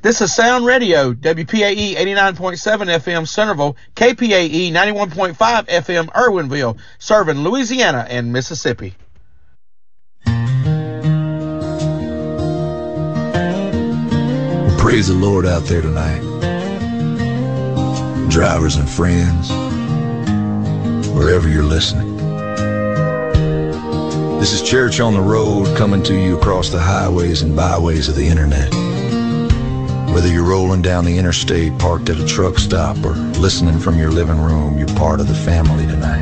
This is Sound Radio, WPAE 89.7 FM Centerville, KPAE 91.5 FM Irwinville, serving Louisiana and Mississippi. Praise the Lord out there tonight. Drivers and friends, wherever you're listening. This is Church on the Road, coming to you across the highways and byways of the internet. Whether you're rolling down the interstate, parked at a truck stop, or listening from your living room, you're part of the family tonight.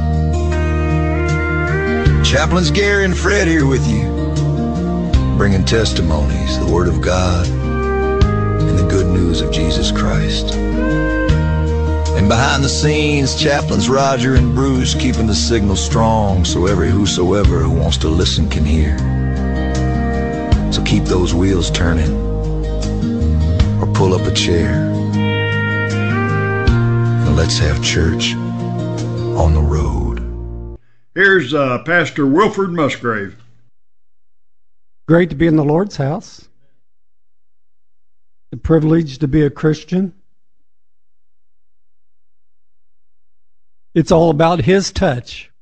Chaplains Gary and Fred here with you, bringing testimonies, the Word of God, and the good news of Jesus Christ. And behind the scenes, Chaplains Roger and Bruce keeping the signal strong so every whosoever who wants to listen can hear. So keep those wheels turning, or pull up a chair, and let's have church on the road. Here's Pastor Wilford Musgrave. Great to be in the Lord's house. The privilege to be a Christian. It's all about His touch.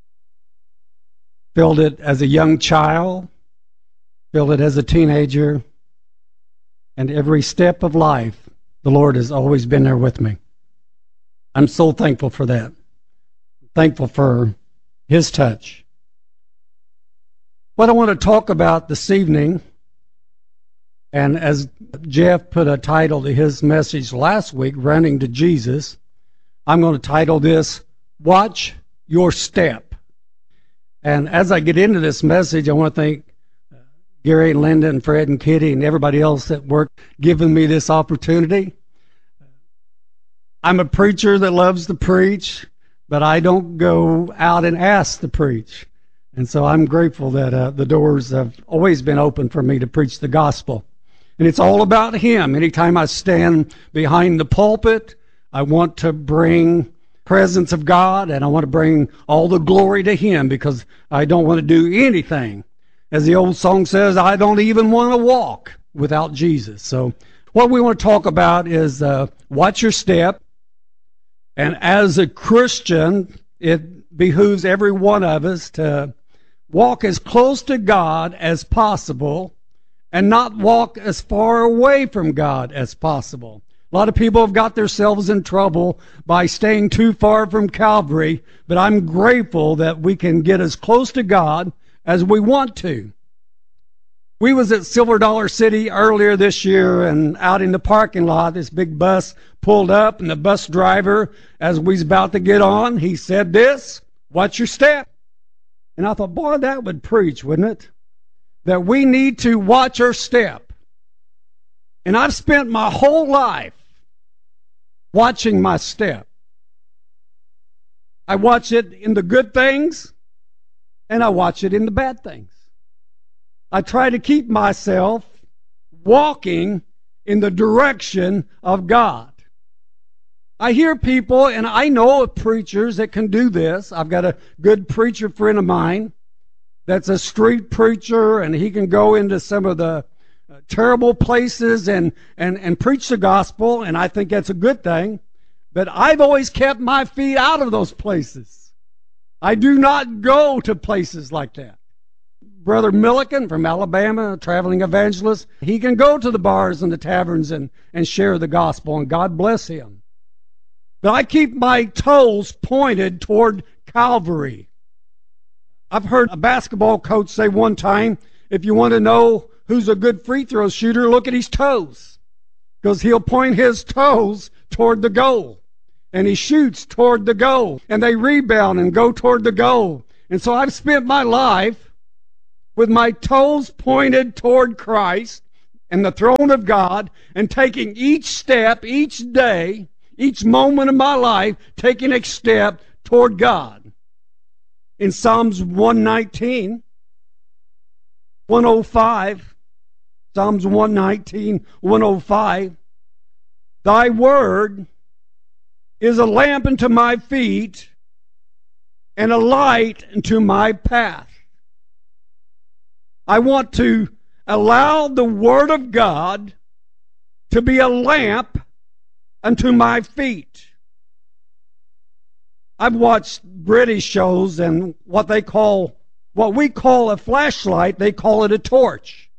Felt it as a young child, felt it as a teenager, and every step of life, the Lord has always been there with me. I'm so thankful for that. Thankful for His touch. What I want to talk about this evening, and as Jeff put a title to his message last week, Running to Jesus, I'm going to title this, Watch Your Step. And as I get into this message, I want to thank Gary and Linda and Fred and Kitty and everybody else at work giving me this opportunity. I'm a preacher that loves to preach, but I don't go out and ask to preach. And so I'm grateful that the doors have always been open for me to preach the gospel. And it's all about Him. Anytime I stand behind the pulpit, I want to bring presence of God, and I want to bring all the glory to Him, because I don't want to do anything. As the old song says, I don't even want to walk without Jesus. So what we want to talk about is watch your step. And as a Christian, it behooves every one of us to walk as close to God as possible and not walk as far away from God as possible. A lot of people have got themselves in trouble by staying too far from Calvary, but I'm grateful that we can get as close to God as we want to. We was at Silver Dollar City earlier this year, and out in the parking lot, this big bus pulled up, and the bus driver, as we was about to get on, he said this, watch your step. And I thought, boy, that would preach, wouldn't it? That we need to watch our step. And I've spent my whole life watching my step. I watch it in the good things, and I watch it in the bad things. I try to keep myself walking in the direction of God. I hear people, and I know of preachers that can do this. I've got a good preacher friend of mine that's a street preacher, and he can go into some of the terrible places and preach the gospel, and I think that's a good thing. But I've always kept my feet out of those places. I do not go to places like that. Brother Milliken from Alabama, a traveling evangelist, he can go to the bars and the taverns and share the gospel, and God bless him. But I keep my toes pointed toward Calvary. I've heard a basketball coach say one time, if you want to know who's a good free throw shooter, look at his toes. Because he'll point his toes toward the goal. And he shoots toward the goal. And they rebound and go toward the goal. And so I've spent my life with my toes pointed toward Christ and the throne of God, and taking each step, each day, each moment of my life, taking a step toward God. In Psalms 119, 105, Psalms 119, 105, Thy word is a lamp unto my feet and a light unto my path. I want to allow the Word of God to be a lamp unto my feet. I've watched British shows, and what we call a flashlight, they call it a torch.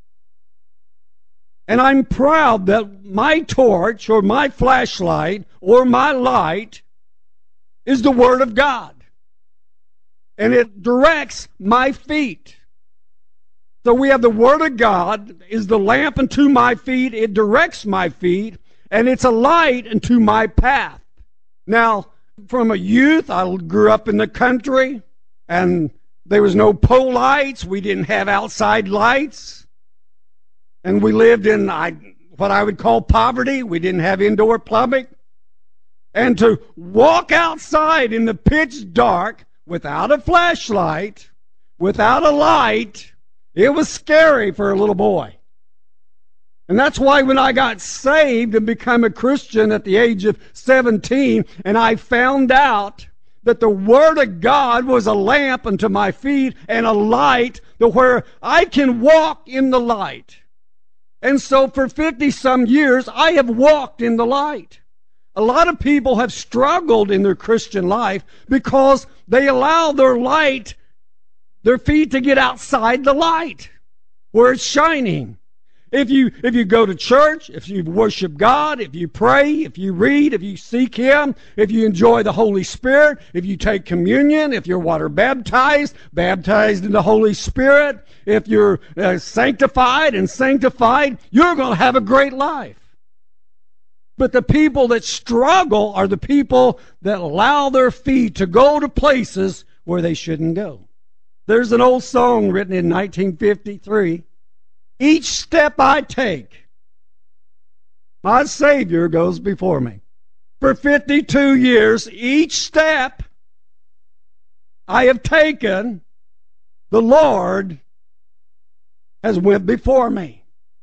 And I'm proud that my torch or my flashlight or my light is the Word of God. And it directs my feet. So we have the Word of God is the lamp unto my feet. It directs my feet, and it's a light unto my path. Now, from a youth, I grew up in the country, and there was no pole lights. We didn't have outside lights. And we lived in what I would call poverty. We didn't have indoor plumbing. And to walk outside in the pitch dark without a flashlight, without a light, it was scary for a little boy. And that's why when I got saved and became a Christian at the age of 17, and I found out that the Word of God was a lamp unto my feet and a light to where I can walk in the light. And so for 50-some years, I have walked in the light. A lot of people have struggled in their Christian life because they allow their feet to get outside the light where it's shining. If you go to church, if you worship God, if you pray, if you read, if you seek Him, if you enjoy the Holy Spirit, if you take communion, if you're water baptized in the Holy Spirit, if you're sanctified, you're going to have a great life. But the people that struggle are the people that allow their feet to go to places where they shouldn't go. There's an old song written in 1953. Each step I take, my Savior goes before me. For 52 years, each step I have taken, the Lord has went before me.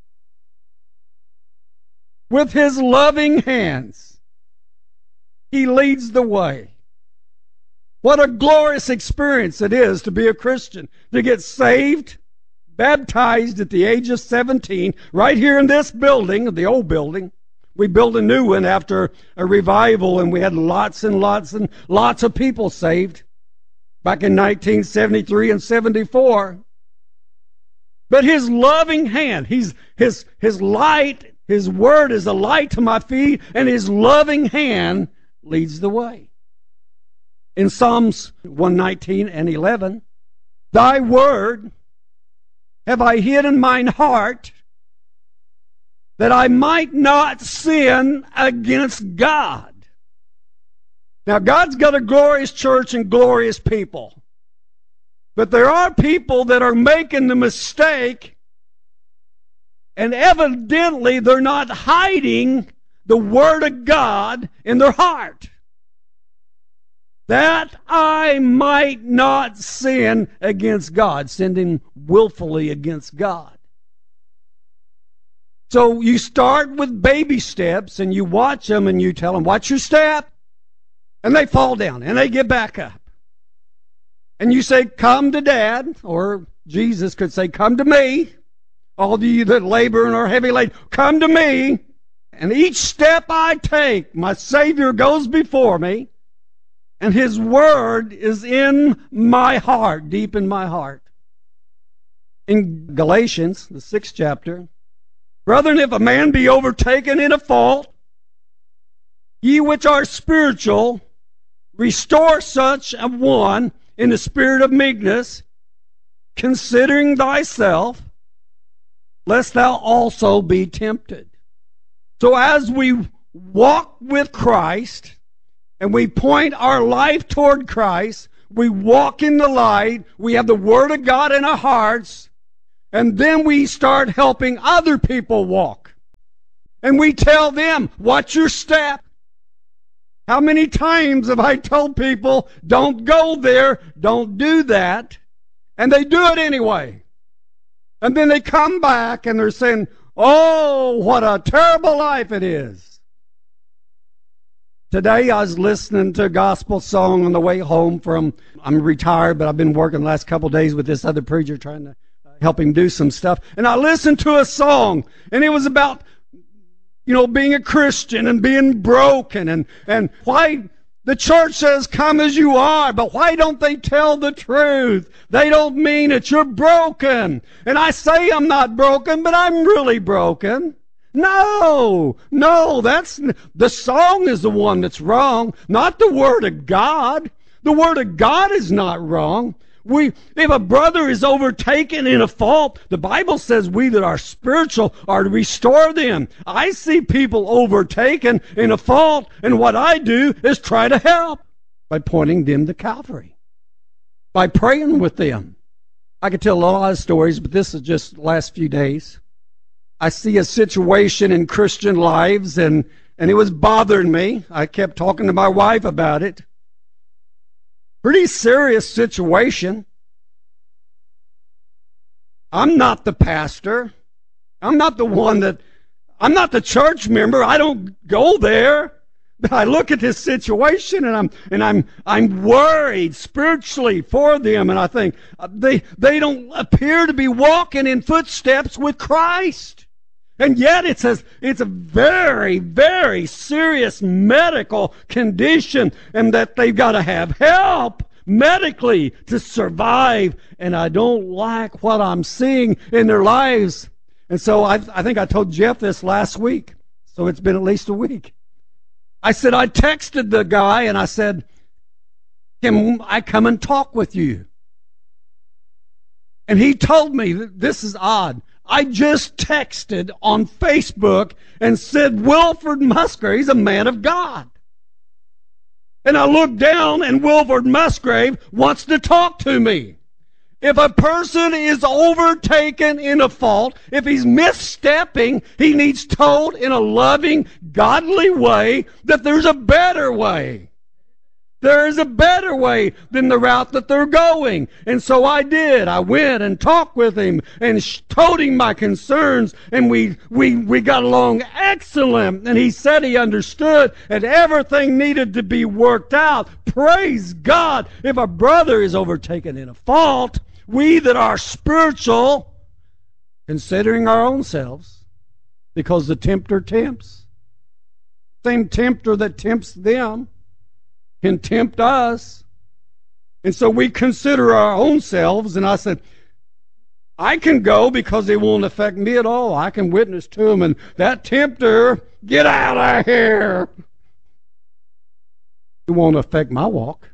With His loving hands, He leads the way. What a glorious experience it is to be a Christian, to get saved, baptized at the age of 17, right here in this building, the old building. We built a new one after a revival, and we had lots and lots and lots of people saved back in 1973 and 74. But His loving hand, His light, His Word is a light to my feet, and His loving hand leads the way. In Psalms 119 and 11, Thy Word have I hid in mine heart, that I might not sin against God. Now, God's got a glorious church and glorious people. But there are people that are making the mistake, and evidently they're not hiding the Word of God in their heart. That I might not sin against God, sinning willfully against God. So you start with baby steps, and you watch them, and you tell them, watch your step. And they fall down, and they get back up. And you say, come to Dad, or Jesus could say, come to me. All of you that labor and are heavy laden, come to me. And each step I take, my Savior goes before me. And His Word is in my heart, deep in my heart. In Galatians, the 6th chapter, Brethren, if a man be overtaken in a fault, ye which are spiritual, restore such a one in the spirit of meekness, considering thyself, lest thou also be tempted. So as we walk with Christ, and we point our life toward Christ, we walk in the light, we have the Word of God in our hearts, and then we start helping other people walk. And we tell them, watch your step. How many times have I told people, don't go there, don't do that, and they do it anyway. And then they come back and they're saying, oh, what a terrible life it is. Today I was listening to a gospel song on the way home I'm retired, but I've been working the last couple of days with this other preacher trying to help him do some stuff. And I listened to a song, and it was about being a Christian and being broken, and why the church says come as you are, but why don't they tell the truth? They don't mean it. You're broken. And I say I'm not broken, but I'm really broken. No, that's the song is the one that's wrong, not the Word of God. The Word of God is not wrong. If a brother is overtaken in a fault, the Bible says we that are spiritual are to restore them. I see people overtaken in a fault, and what I do is try to help by pointing them to Calvary, by praying with them. I could tell a lot of stories, but this is just the last few days. I see a situation in Christian lives, and it was bothering me. I kept talking to my wife about it. Pretty serious situation. I'm not the pastor. I'm not the church member. I don't go there. But I look at this situation, and I'm worried spiritually for them, and I think they don't appear to be walking in footsteps with Christ. And yet it's a very, very serious medical condition, and that they've got to have help medically to survive. And I don't like what I'm seeing in their lives. And so I think I told Jeff this last week. So it's been at least a week. I said, I texted the guy and I said, can I come and talk with you? And he told me, this is odd. I just texted on Facebook and said, Wilford Musgrave, he's a man of God. And I looked down, and Wilford Musgrave wants to talk to me. If a person is overtaken in a fault, if he's misstepping, he needs told in a loving, godly way that there's a better way. There is a better way than the route that they're going. And so I did. I went and talked with him and told him my concerns, and we got along excellent. And he said he understood and everything needed to be worked out. Praise God. If a brother is overtaken in a fault, we that are spiritual, considering our own selves, because the tempter tempts. Same tempter that tempts them can tempt us. And so we consider our own selves, and I said, I can go because it won't affect me at all. I can witness to him, and that tempter, get out of here. It won't affect my walk.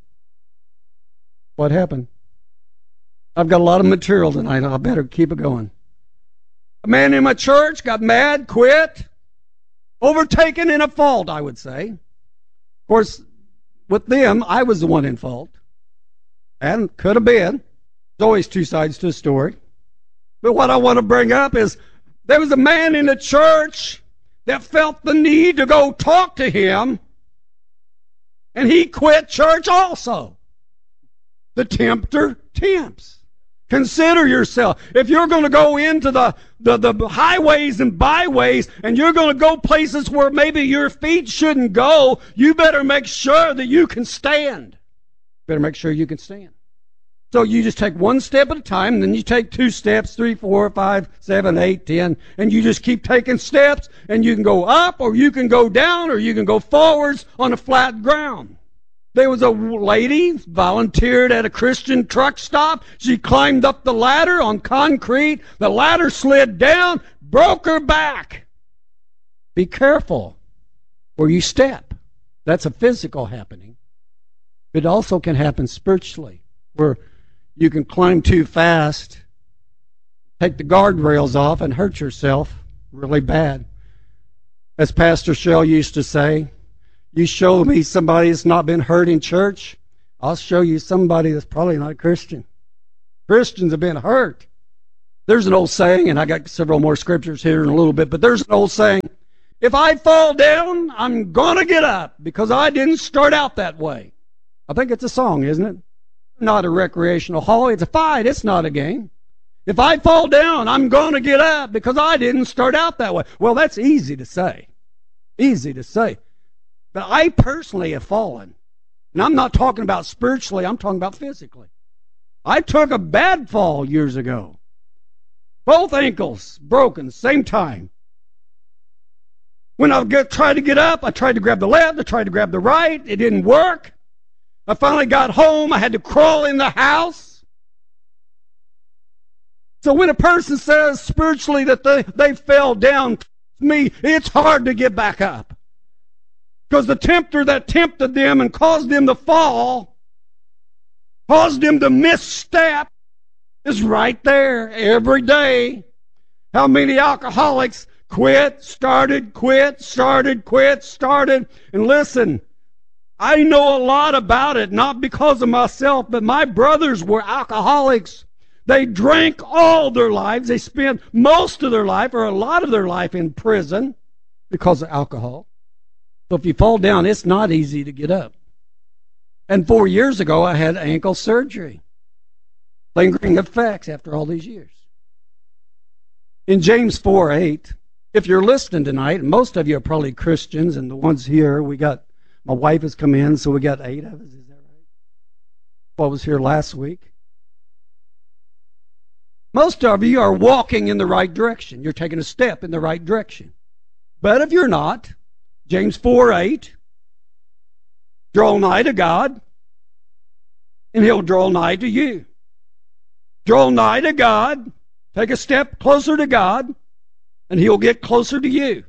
What happened? I've got a lot of material tonight. I better keep it going. A man in my church got mad, quit, overtaken in a fault, I would say. Of course, with them, I was the one in fault. And could have been. There's always two sides to a story. But what I want to bring up is there was a man in the church that felt the need to go talk to him, and he quit church also. The tempter tempts. Consider yourself. If you're going to go into the highways and byways, and you're going to go places where maybe your feet shouldn't go, you better make sure that you can stand. Better make sure you can stand. So you just take one step at a time, and then you take 2 steps, 3, 4, 5, 7, 8, 10, and you just keep taking steps, and you can go up, or you can go down, or you can go forwards on a flat ground. There was a lady volunteered at a Christian truck stop. She climbed up the ladder on concrete. The ladder slid down, broke her back. Be careful where you step. That's a physical happening. It also can happen spiritually, where you can climb too fast, take the guardrails off, and hurt yourself really bad. As Pastor Shell used to say, you show me somebody that's not been hurt in church, I'll show you somebody that's probably not a Christian. Christians have been hurt. There's an old saying, and I got several more scriptures here in a little bit, but there's an old saying, if I fall down, I'm going to get up because I didn't start out that way. I think it's a song, isn't it? Not a recreational hall. It's a fight. It's not a game. If I fall down, I'm going to get up because I didn't start out that way. Well, that's easy to say. Easy to say. But I personally have fallen. And I'm not talking about spiritually, I'm talking about physically. I took a bad fall years ago. Both ankles broken, same time. When I tried to get up, I tried to grab the left, I tried to grab the right. It didn't work. I finally got home. I had to crawl in the house. So when a person says spiritually that they fell down, to me, it's hard to get back up. Because the tempter that tempted them and caused them to fall, caused them to misstep, is right there every day. How many alcoholics quit, started, and listen, I know a lot about it, not because of myself, but my brothers were alcoholics. They drank all their lives. They spent most of their life, or a lot of their life, in prison because of alcohol. So if you fall down, it's not easy to get up. And 4 years ago, I had ankle surgery. Lingering effects after all these years. In James 4:8, if you're listening tonight, and most of you are probably Christians, and the ones here, my wife has come in, so we got 8 of us, is that right? What was here last week? Most of you are walking in the right direction. You're taking a step in the right direction. But if you're not, James 4:8, draw nigh to God, and He'll draw nigh to you. Draw nigh to God, take a step closer to God, and He'll get closer to you.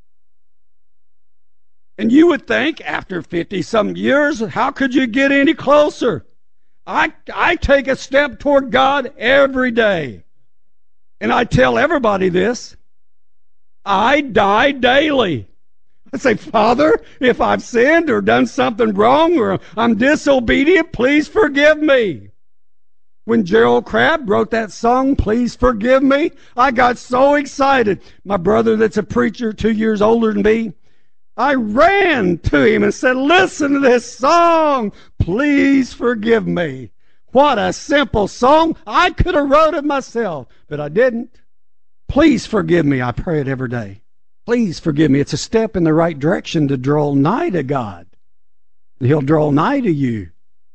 And you would think, after 50-some years, how could you get any closer? I take a step toward God every day. And I tell everybody this. I die daily. I say, Father, if I've sinned or done something wrong or I'm disobedient, please forgive me. When Gerald Crabb wrote that song, Please Forgive Me, I got so excited. My brother that's a preacher 2 years older than me, I ran to him and said, listen to this song, Please Forgive Me. What a simple song. I could have wrote it myself, but I didn't. Please forgive me. I pray it every day. Please forgive me. It's a step in the right direction to draw nigh to God. And He'll draw nigh to you.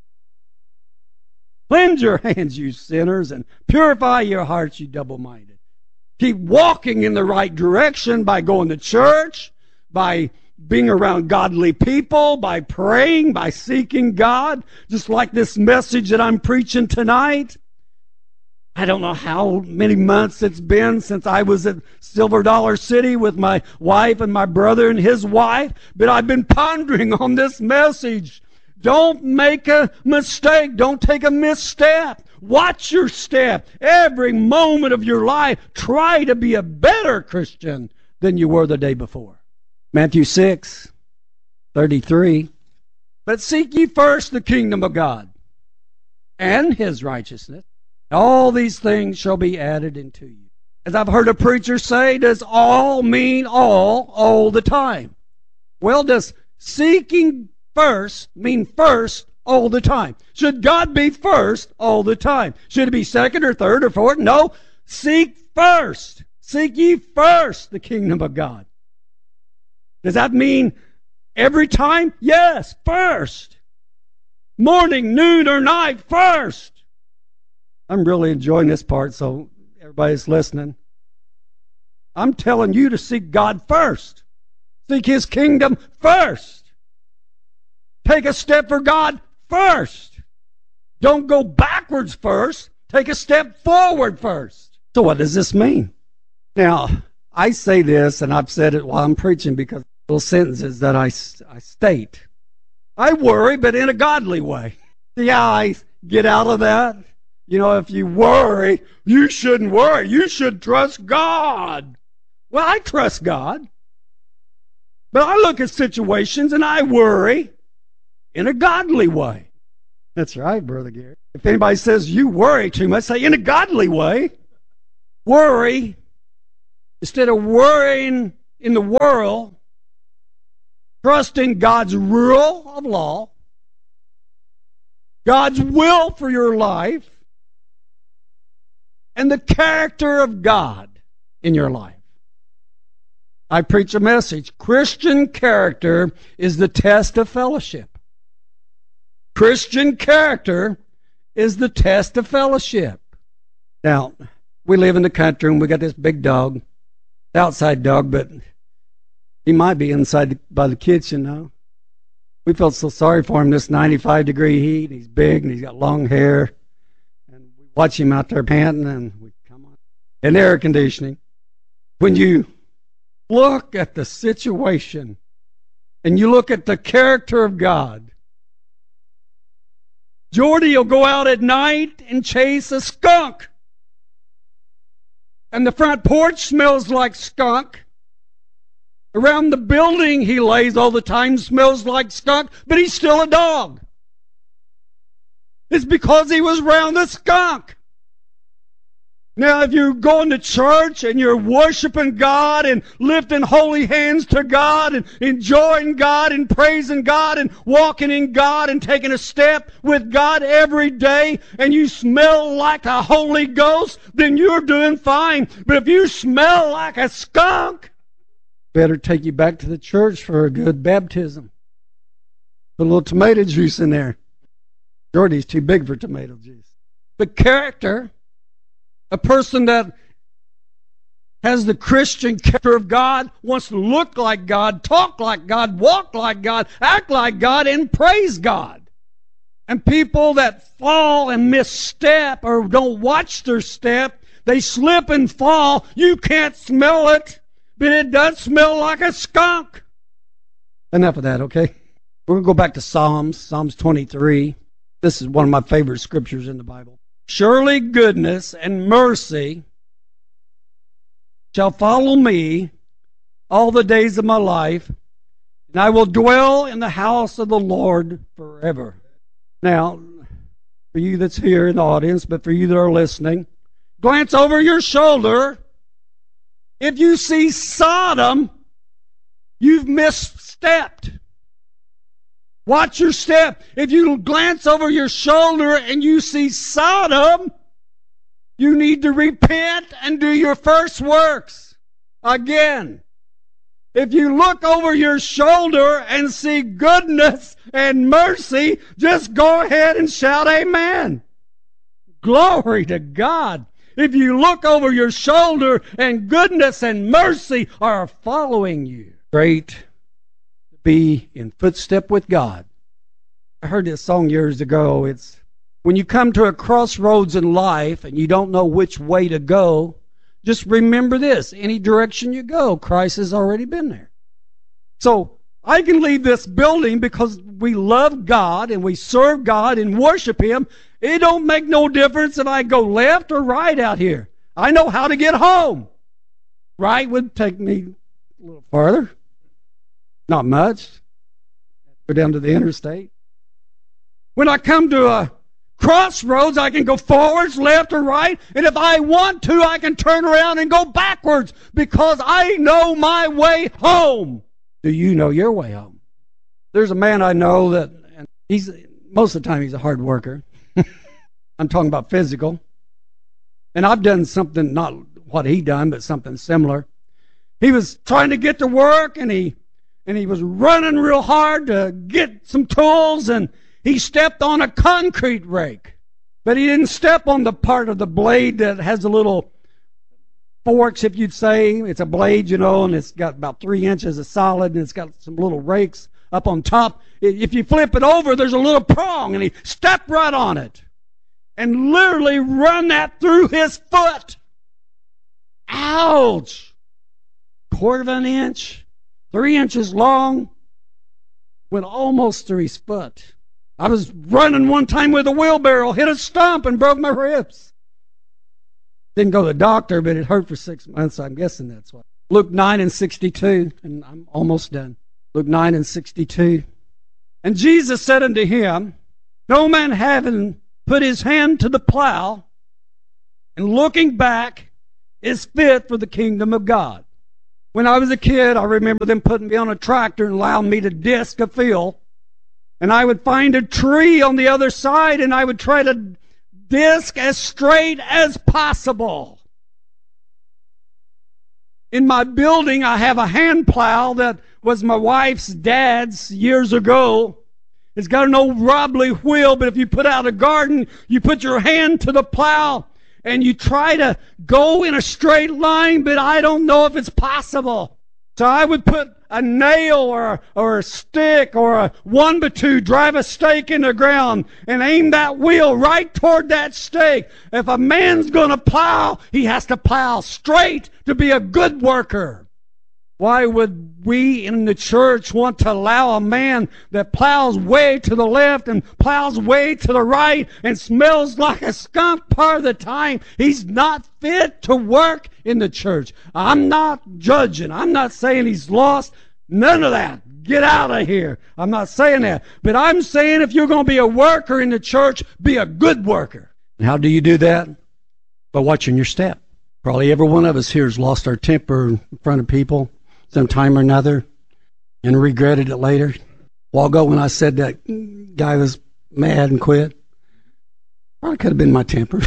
Cleanse your hands, you sinners, and purify your hearts, you double-minded. Keep walking in the right direction by going to church, by being around godly people, by praying, by seeking God, just like this message that I'm preaching tonight. I don't know how many months it's been since I was at Silver Dollar City with my wife and my brother and his wife, but I've been pondering on this message. Don't make a mistake. Don't take a misstep. Watch your step. Every moment of your life, try to be a better Christian than you were the day before. Matthew 6:33. But seek ye first the kingdom of God and His righteousness. All these things shall be added unto you. As I've heard a preacher say, does all mean all the time? Well, does seeking first mean first all the time? Should God be first all the time? Should it be second or third or fourth? No. Seek first. Seek ye first the kingdom of God. Does that mean every time? Yes, first. Morning, noon, or night, first. I'm really enjoying this part, so everybody's listening. I'm telling you to seek God first. Seek His kingdom first. Take a step for God first. Don't go backwards first. Take a step forward first. So what does this mean? Now, I say this, and I've said it while I'm preaching because little sentences that I state. I worry, but in a godly way. See how I get out of that? You know, if you worry, you shouldn't worry. You should trust God. Well, I trust God. But I look at situations and I worry in a godly way. That's right, Brother Gary. If anybody says you worry too much, say in a godly way. Worry, instead of worrying in the world, trust in God's rule of law, God's will for your life, and the character of God in your life. I preach a message. Christian character is the test of fellowship. Christian character is the test of fellowship. Now, we live in the country and we got this big dog, outside dog, but He might be inside by the kitchen now. We felt so sorry for him, this 95-degree heat. He's big and he's got long hair. And we watch him out there panting and we come on. And air conditioning. When you look at the situation and you look at the character of God, Jordy will go out at night and chase a skunk. And the front porch smells like skunk. Around the building he lays all the time smells like skunk, but he's still a dog. It's because he was around the skunk. Now, if you're going to church and you're worshiping God and lifting holy hands to God and enjoying God and praising God and walking in God and taking a step with God every day and you smell like a Holy Ghost, then you're doing fine. But if you smell like a skunk, better take you back to the church for a good baptism. Put a little tomato juice in there. Jordy's too big for tomato juice. But character, a person that has the Christian character of God, wants to look like God, talk like God, walk like God, act like God, and praise God. And people that fall and misstep or don't watch their step, they slip and fall. You can't smell it, but it does smell like a skunk. Enough of that, okay? We're going to go back to Psalms 23. This is one of my favorite scriptures in the Bible. Surely goodness and mercy shall follow me all the days of my life, and I will dwell in the house of the Lord forever. Now, for you that's here in the audience, but for you that are listening, glance over your shoulder. If you see Sodom, you've misstepped. Watch your step. If you glance over your shoulder and you see Sodom, you need to repent and do your first works again. If you look over your shoulder and see goodness and mercy, just go ahead and shout amen. Glory to God. If you look over your shoulder and goodness and mercy are following you. Great to be in footstep with God. I heard this song years ago. It's when you come to a crossroads in life and you don't know which way to go, just remember this. Any direction you go, Christ has already been there. So I can leave this building because we love God and we serve God and worship Him. It don't make no difference if I go left or right out here. I know how to get home. Right would take me a little farther. Not much. Go down to the interstate. When I come to a crossroads, I can go forwards, left, or right. And if I want to, I can turn around and go backwards because I know my way home. Do you know your way home? There's a man I know that, and he's most of the time he's a hard worker. I'm talking about physical. And I've done something, not what he done, but something similar. He was trying to get to work, and he was running real hard to get some tools, and he stepped on a concrete rake. But he didn't step on the part of the blade that has a little forks, if you'd say. It's a blade, and it's got about 3 inches of solid, and it's got some little rakes up on top. If you flip it over, there's a little prong, and he stepped right on it and literally run that through his foot. Ouch! 1/4 of an inch, 3 inches long, went almost through his foot. I was running one time with a wheelbarrow, hit a stump and broke my ribs. Didn't go to the doctor, but it hurt for 6 months. I'm guessing that's why. Luke 9:62, and I'm almost done. Luke 9:62. And Jesus said unto him, no man having put his hand to the plow and looking back is fit for the kingdom of God. When I was a kid, I remember them putting me on a tractor and allowing me to disc a field. And I would find a tree on the other side and I would try to disc as straight as possible. In my building, I have a hand plow that was my wife's dad's years ago. It's got an old wobbly wheel, but if you put out a garden, you put your hand to the plow and you try to go in a straight line, but I don't know if it's possible. So I would put a nail or a stick or a 1x2, drive a stake in the ground and aim that wheel right toward that stake. If a man's going to plow, he has to plow straight to be a good worker. Why would we in the church want to allow a man that plows way to the left and plows way to the right and smells like a skunk part of the time? He's not fit to work in the church. I'm not judging. I'm not saying he's lost. None of that. Get out of here. I'm not saying that. But I'm saying if you're going to be a worker in the church, be a good worker. And how do you do that? By watching your step. Probably every one of us here has lost our temper in front of people sometime or another and regretted it later. A while ago when I said that guy was mad and quit, probably could have been my temper.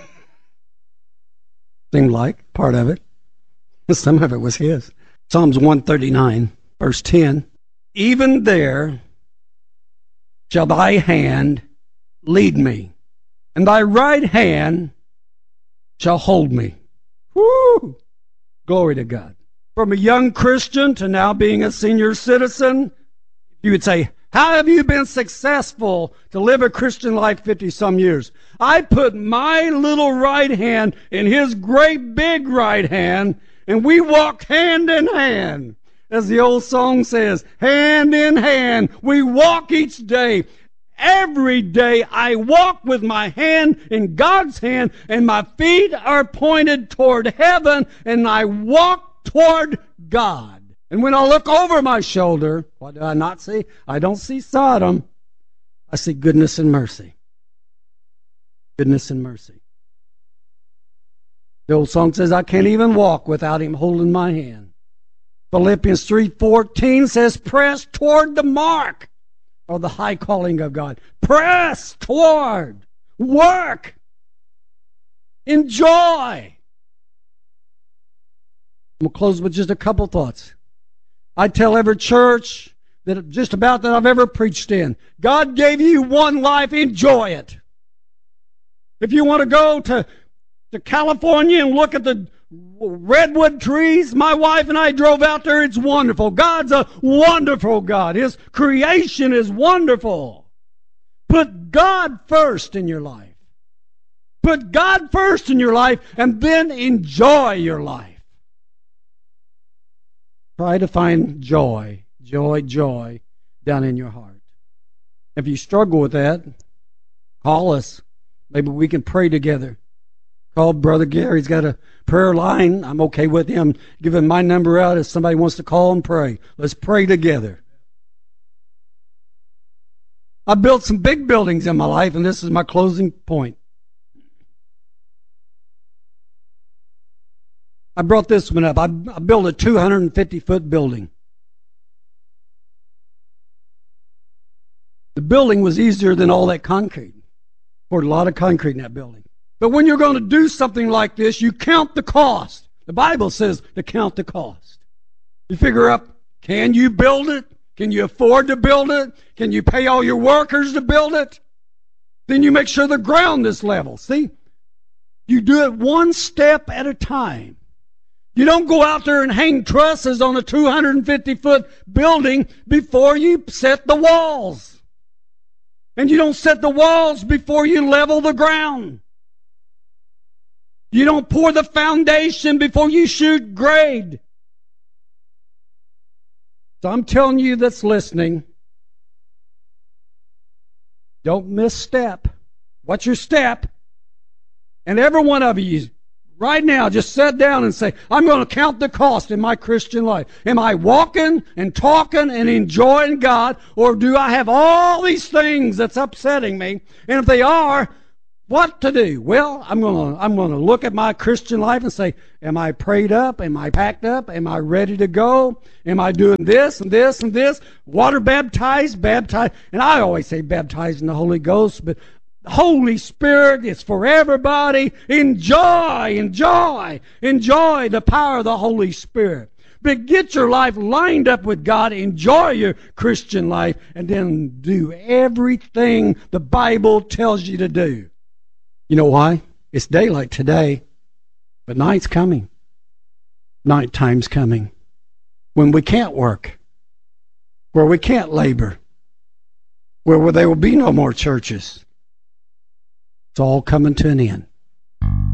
Seemed like part of it. Some of it was his. Psalms 139, verse 10. Even there shall thy hand lead me, and thy right hand shall hold me. Woo! Glory to God. From a young Christian to now being a senior citizen, you would say, how have you been successful to live a Christian life 50-some years? I put my little right hand in his great big right hand, and we walked hand in hand. As the old song says, hand in hand, we walk each day. Every day I walk with my hand in God's hand, and my feet are pointed toward heaven, and I walk toward God. And when I look over my shoulder, what do I not see? I don't see Sodom. I see goodness and mercy. Goodness and mercy. The old song says, I can't even walk without him holding my hand. Philippians 3:14 says, press toward the mark of the high calling of God. Press toward. Work. Enjoy. I'm going to close with just a couple thoughts. I tell every church that just about that I've ever preached in, God gave you one life, enjoy it. If you want to go to California and look at the redwood trees, my wife and I drove out there. It's wonderful. God's a wonderful God. His creation is wonderful. Put God first in your life. Put God first in your life and then enjoy your life. Try to find joy down in your heart. If you struggle with that, call us. Maybe we can pray together. Call Brother Gary. He's got a prayer line. I'm okay with him giving my number out if somebody wants to call and pray. Let's pray together. I built some big buildings in my life, and this is my closing point. I brought this one up. I built a 250-foot building. The building was easier than all that concrete. Poured a lot of concrete in that building. But when you're going to do something like this, you count the cost. The Bible says to count the cost. You figure out, can you build it? Can you afford to build it? Can you pay all your workers to build it? Then you make sure the ground is level. See? You do it one step at a time. You don't go out there and hang trusses on a 250-foot building before you set the walls. And you don't set the walls before you level the ground. You don't pour the foundation before you shoot grade. So I'm telling you that's listening, don't misstep. What's your step? And every one of you, right now, just sit down and say, I'm going to count the cost in my Christian life. Am I walking and talking and enjoying God, or do I have all these things that's upsetting me? And if they are, what to do? Well, I'm going to look at my Christian life and say, am I prayed up? Am I packed up? Am I ready to go? Am I doing this and this and this? Water baptized. And I always say baptized in the Holy Ghost, but the Holy Spirit is for everybody. Enjoy the power of the Holy Spirit. But get your life lined up with God. Enjoy your Christian life. And then do everything the Bible tells you to do. You know why? It's daylight today, but night's coming. Nighttime coming. when we can't work, where we can't labor, where there will be no more churches. It's all coming to an end.